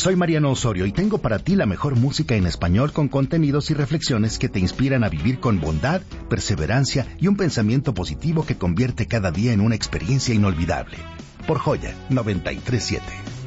Soy Mariano Osorio y tengo para ti la mejor música en español con contenidos y reflexiones que te inspiran a vivir con bondad, perseverancia y un pensamiento positivo que convierte cada día en una experiencia inolvidable. Por Joya 93.7.